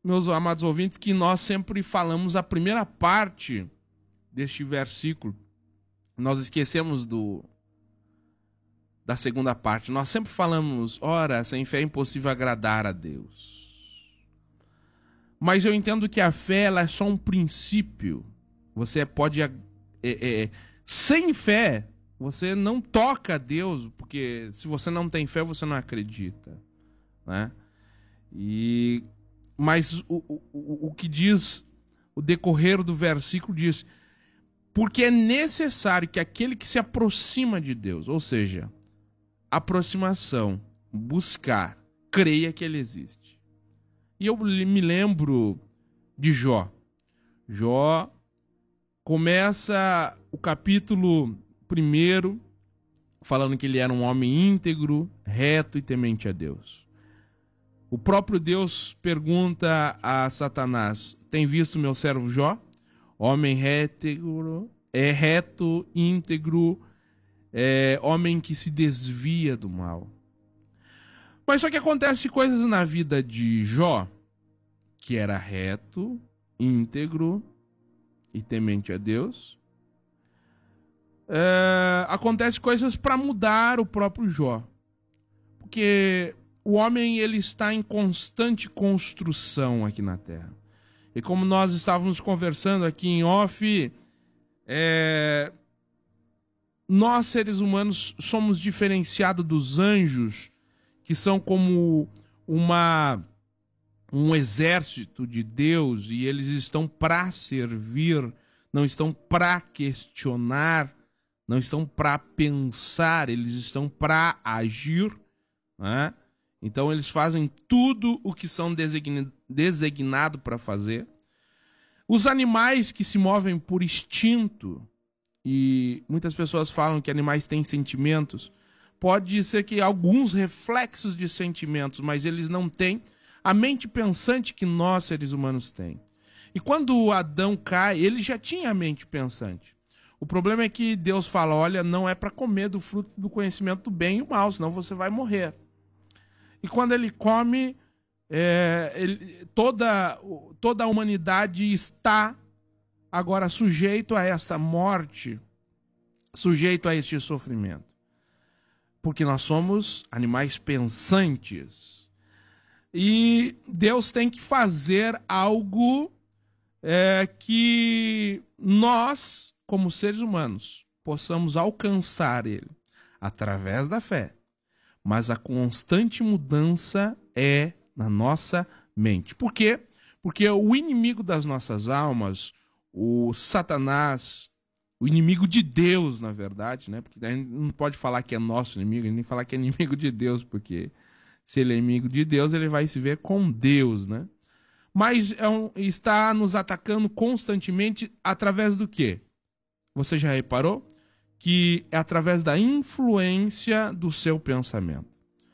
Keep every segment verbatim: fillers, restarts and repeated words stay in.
meus amados ouvintes, que nós sempre falamos a primeira parte deste versículo. Nós esquecemos do, da segunda parte. Nós sempre falamos, ora, sem fé é impossível agradar a Deus. Mas eu entendo que a fé ela é só um princípio. Você pode... É, é, sem fé, você não toca a Deus, porque se você não tem fé, você não acredita, né? E, mas o, o, o que diz, o decorrer do versículo diz... Porque é necessário que aquele que se aproxima de Deus, ou seja, aproximação, buscar, creia que ele existe. E eu me lembro de Jó. Jó começa o capítulo primeiro falando que ele era um homem íntegro, reto e temente a Deus. O próprio Deus pergunta a Satanás, tem visto meu servo Jó? Homem reto, é reto, íntegro, é homem que se desvia do mal. Mas só que acontece coisas na vida de Jó, que era reto, íntegro e temente a Deus. É, acontece coisas para mudar o próprio Jó. Porque o homem ele está em constante construção aqui na Terra. E como nós estávamos conversando aqui em off, é... nós seres humanos somos diferenciados dos anjos, que são como uma... um exército de Deus, e eles estão para servir, não estão para questionar, não estão para pensar, eles estão para agir, né? Então eles fazem tudo o que são design... designado para fazer. Os animais que se movem por instinto, e muitas pessoas falam que animais têm sentimentos, pode ser que alguns reflexos de sentimentos, mas eles não têm a mente pensante que nós seres humanos têm. E quando Adão cai, ele já tinha a mente pensante. O problema é que Deus fala, olha, não é para comer do fruto do conhecimento do bem e o mal, senão você vai morrer. E quando ele come, é, ele, toda, toda a humanidade está agora sujeito a esta morte, sujeito a este sofrimento. Porque nós somos animais pensantes. E Deus tem que fazer algo é, que nós, como seres humanos, possamos alcançar Ele através da fé. Mas a constante mudança é na nossa mente. Por quê? Porque o inimigo das nossas almas, o Satanás, o inimigo de Deus, na verdade, né? Porque a gente não pode falar que é nosso inimigo, a gente tem que falar que é inimigo de Deus, porque se ele é inimigo de Deus, ele vai se ver com Deus, né? Mas é um, está nos atacando constantemente através do quê? Você já reparou? Que é através da influência do seu pensamento.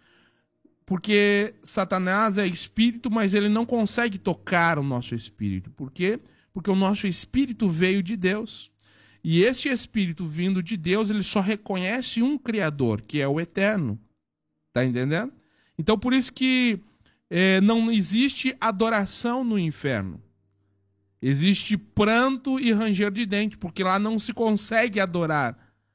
Porque Satanás é espírito, mas ele não consegue tocar o nosso espírito. Por quê? Porque o nosso espírito veio de Deus. E este espírito vindo de Deus, ele só reconhece um Criador, que é o Eterno. Tá entendendo? Então, por isso que é, não existe adoração no inferno. Existe pranto e ranger de dente, porque lá não se consegue adorar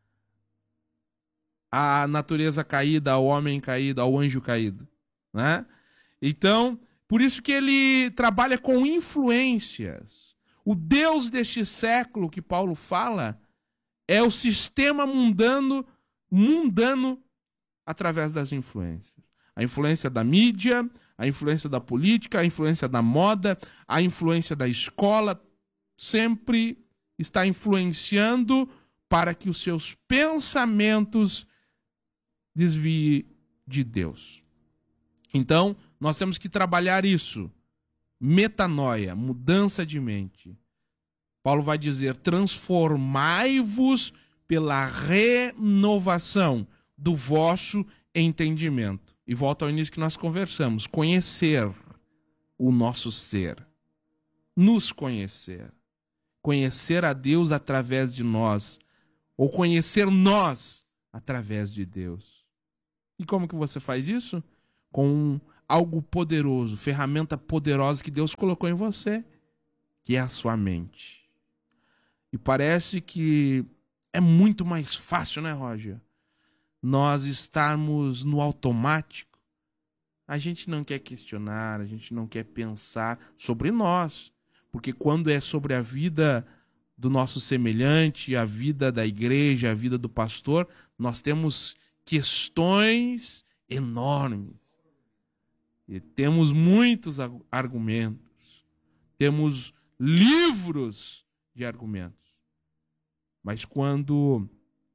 a natureza caída, ao homem caído, ao anjo caído, né? Então, por isso que ele trabalha com influências. O Deus deste século que Paulo fala é o sistema mundano, mundano através das influências. A influência da mídia, a influência da política, a influência da moda, a influência da escola, sempre está influenciando para que os seus pensamentos desviem de Deus. Então, nós temos que trabalhar isso. Metanoia, mudança de mente. Paulo vai dizer, transformai-vos pela renovação do vosso entendimento. E volta ao início que nós conversamos. Conhecer o nosso ser. Nos conhecer. Conhecer a Deus através de nós. Ou conhecer nós através de Deus. E como que você faz isso? Com algo poderoso, ferramenta poderosa que Deus colocou em você, que é a sua mente. E parece que é muito mais fácil, né, Roger? Nós estarmos no automático. A gente não quer questionar, a gente não quer pensar sobre nós. Porque quando é sobre a vida do nosso semelhante, a vida da igreja, a vida do pastor, nós temos questões enormes. E temos muitos argumentos. Temos livros de argumentos. Mas quando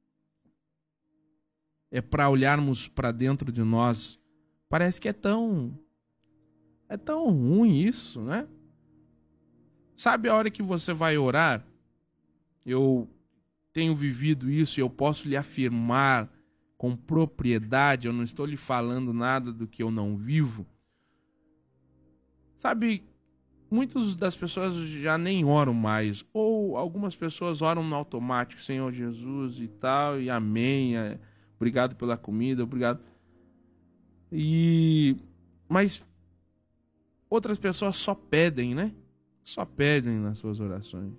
é para olharmos para dentro de nós, parece que é tão é tão ruim isso, né? Sabe a hora que você vai orar? Eu tenho vivido isso e eu posso lhe afirmar com propriedade, eu não estou lhe falando nada do que eu não vivo. Sabe, muitas das pessoas já nem oram mais, ou algumas pessoas oram no automático, Senhor Jesus e tal, e amém, é, obrigado pela comida, obrigado. E mas outras pessoas só pedem, né? Só pedem nas suas orações.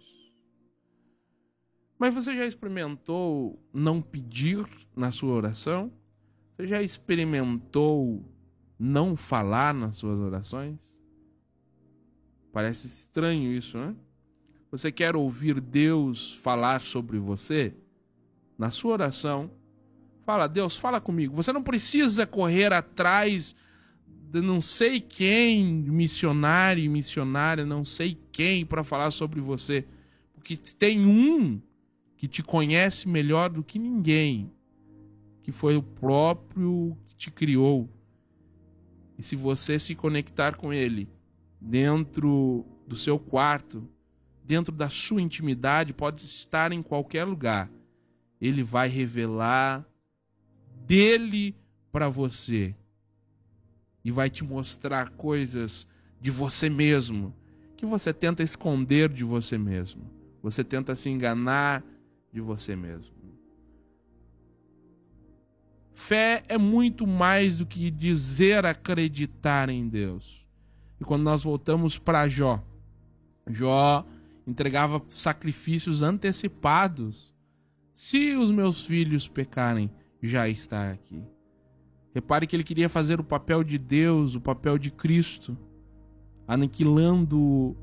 Mas você já experimentou não pedir na sua oração? Você já experimentou não falar nas suas orações? Parece estranho isso, né? Você quer ouvir Deus falar sobre você? Na sua oração, fala, Deus, fala comigo. Você não precisa correr atrás de não sei quem, missionário e missionária, não sei quem, para falar sobre você. Porque tem um que te conhece melhor do que ninguém, que foi o próprio que te criou. E se você se conectar com ele dentro do seu quarto, dentro da sua intimidade, pode estar em qualquer lugar, ele vai revelar dele para você e vai te mostrar coisas de você mesmo que você tenta esconder de você mesmo, você tenta se enganar de você mesmo. Fé é muito mais do que dizer acreditar em Deus. E quando nós voltamos para Jó, Jó entregava sacrifícios antecipados. Se os meus filhos pecarem, já está aqui. Repare que ele queria fazer o papel de Deus, o papel de Cristo, aniquilando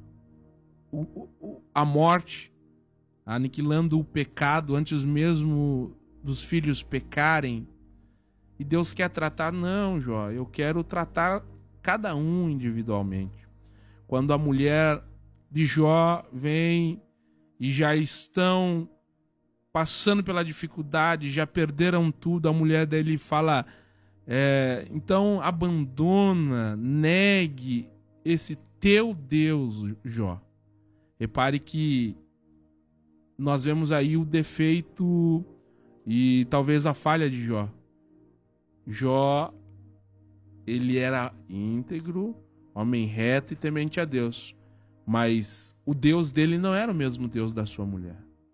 o, o, a morte, aniquilando o pecado antes mesmo dos filhos pecarem. E Deus quer tratar, não, Jó, eu quero tratar cada um individualmente. Quando a mulher de Jó vem e já estão passando pela dificuldade, já perderam tudo, a mulher dele fala, é, então abandona, negue esse teu Deus, Jó. Repare que nós vemos aí o defeito e talvez a falha de Jó. Jó, ele era íntegro, homem reto e temente a Deus. Mas o Deus dele não era o mesmo Deus da sua mulher.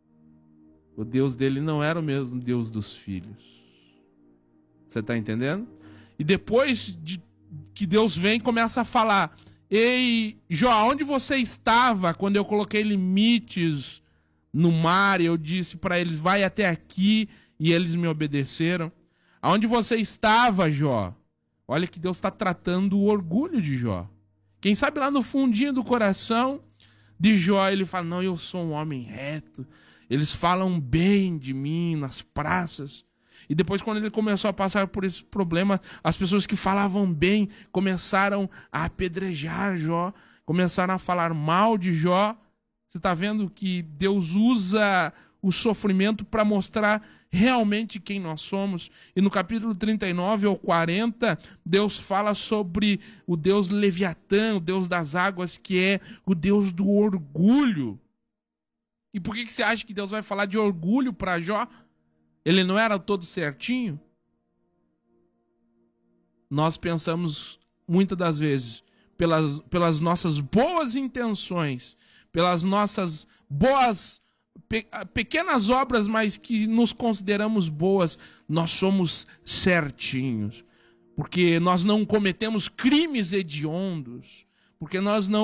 O Deus dele não era o mesmo Deus dos filhos. Você está entendendo? E depois de que Deus vem, começa a falar, ei, Jó, onde você estava quando eu coloquei limites no mar e eu disse para eles, vai até aqui, e eles me obedeceram? Aonde você estava, Jó? Olha que Deus está tratando o orgulho de Jó. Quem sabe lá no fundinho do coração de Jó, ele fala, não, eu sou um homem reto. Eles falam bem de mim nas praças. E depois, quando ele começou a passar por esse problema, as pessoas que falavam bem começaram a apedrejar Jó, começaram a falar mal de Jó. Você está vendo que Deus usa o sofrimento para mostrar realmente quem nós somos. E no capítulo trinta e nove ou quarenta, Deus fala sobre o Deus Leviatã, o Deus das águas, que é o Deus do orgulho. E por que que você acha que Deus vai falar de orgulho para Jó? Ele não era todo certinho? Nós pensamos muitas das vezes, pelas, pelas nossas boas intenções, pelas nossas boas pe, pequenas obras, mas que nos consideramos boas, nós somos certinhos. porque nós não cometemos crimes hediondos, porque nós não